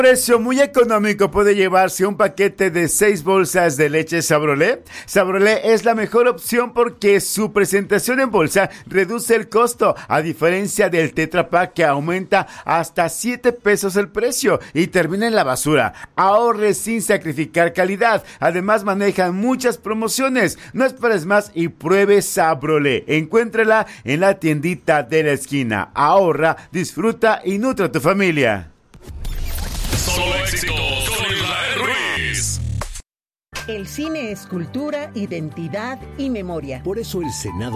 Precio muy económico puede llevarse un paquete de 6 bolsas de leche Sabrolé. Sabrolé es la mejor opción porque su presentación en bolsa reduce el costo, a diferencia del Tetra Pak que aumenta hasta 7 pesos el precio y termina en la basura. Ahorre sin sacrificar calidad. Además manejan muchas promociones. No esperes más y pruebe Sabrolé. Encuéntrala en la tiendita de la esquina. Ahorra, disfruta y nutre a tu familia. Solo éxitos con Israel Ruiz. El cine es cultura, identidad y memoria. Por eso el Senado